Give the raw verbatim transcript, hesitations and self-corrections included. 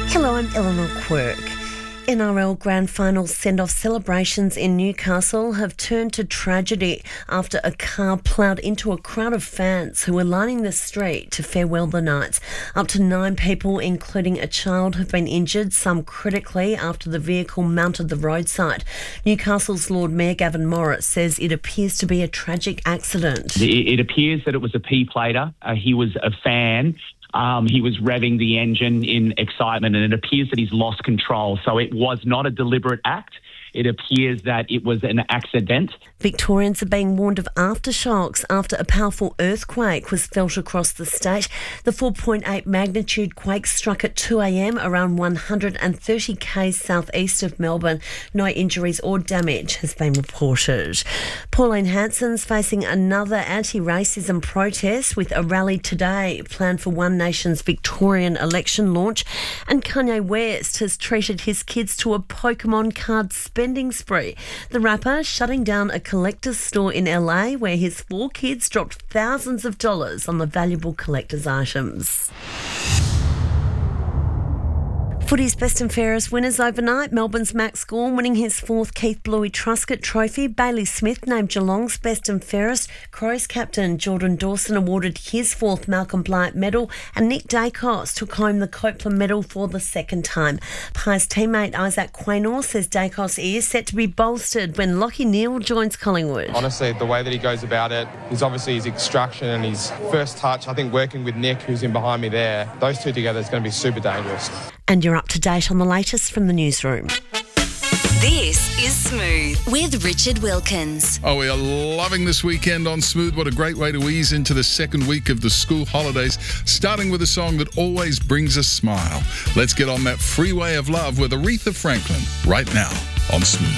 Hello, I'm Eleanor Quirk. N R L Grand Final send-off celebrations in Newcastle have turned to tragedy after a car ploughed into a crowd of fans who were lining the street to farewell the Knights. Up to nine people, including a child, have been injured, some critically, after the vehicle mounted the roadside. Newcastle's Lord Mayor Gavin Morris says it appears to be a tragic accident. It, it appears that it was a P-plater. Uh, he was a fan. Um, he was revving the engine in excitement, and it appears that he's lost control. So it was not a deliberate act. It appears that it was an accident. Victorians are being warned of aftershocks after a powerful earthquake was felt across the state. The four point eight magnitude quake struck at two a.m. around one hundred thirty k's southeast of Melbourne. No injuries or damage has been reported. Pauline Hanson's facing another anti-racism protest with a rally today planned for One Nation's Victorian election launch. And Kanye West has treated his kids to a Pokemon card spending spree. The rapper shutting down a collector's store in L A where his four kids dropped thousands of dollars on the valuable collector's items. Footy's best and fairest winners overnight. Melbourne's Max Gawn winning his fourth Keith Bluey Truscott Trophy. Bailey Smith named Geelong's best and fairest. Crows captain Jordan Dawson awarded his fourth Malcolm Blight medal, and Nick Dacos took home the Copeland medal for the second time. Pies teammate Isaac Quaynor says Dacos is set to be bolstered when Lachie Neale joins Collingwood. Honestly, the way that he goes about it is obviously his extraction and his first touch. I think working with Nick, who's in behind me there, those two together is going to be super dangerous. And you're up to date on the latest from the newsroom. This is Smooth with Richard Wilkins. Oh, we are loving this weekend on Smooth. What a great way to ease into the second week of the school holidays, starting with a song that always brings a smile. Let's get on that freeway of love with Aretha Franklin right now on Smooth.